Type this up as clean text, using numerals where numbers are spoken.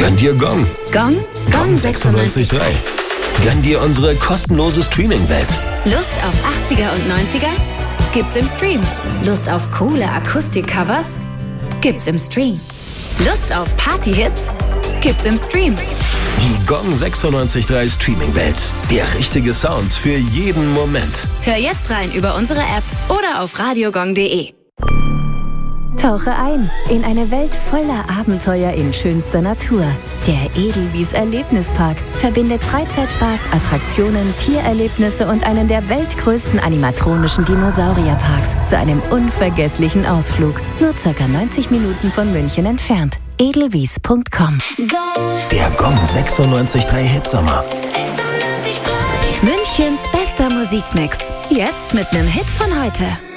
Gönn dir Gong. Gong? Gong 96.3. Gönn dir unsere kostenlose Streaming-Welt. Lust auf 80er und 90er? Gibt's im Stream. Lust auf coole Akustik-Covers? Gibt's im Stream. Lust auf Party-Hits? Gibt's im Stream. Die Gong 96.3 Streaming-Welt. Der richtige Sound für jeden Moment. Hör jetzt rein über unsere App oder auf radiogong.de. Tauche ein in eine Welt voller Abenteuer in schönster Natur. Der Edelwies Erlebnispark verbindet Freizeitspaß, Attraktionen, Tiererlebnisse und einen der weltgrößten animatronischen Dinosaurierparks zu einem unvergesslichen Ausflug. Nur ca. 90 Minuten von München entfernt. Edelwies.com. Der Gong 96.3 Hitsommer. Münchens bester Musikmix. Jetzt mit einem Hit von heute.